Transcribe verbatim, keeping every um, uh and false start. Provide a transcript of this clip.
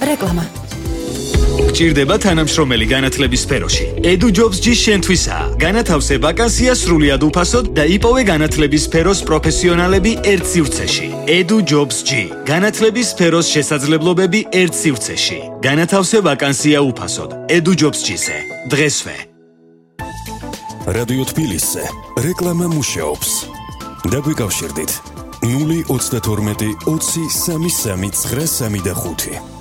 რეკლამა. გჭირდება თანამშრომელი განათლების სფეროში. Edu Jobs G შენთვისაა. განათავსე ვაკანსია სრულიად უფასოდ და იპოვე განათლების სფეროს პროფესიონალები ერთ სივრცეში. Edu Jobs G. განათლების სფეროს შესაძლებლობები ერთ სივრცეში. განათავსე ვაკანსია უფასოდ. Edu Jobs G-ზე. დღესვე. რადიო თბილისზე რეკლამა მუშაობს. დაგვიკავშირდით. ნული ოცდათორმეტი ოცი სამი სამი ცხრა სამი და ხუთი.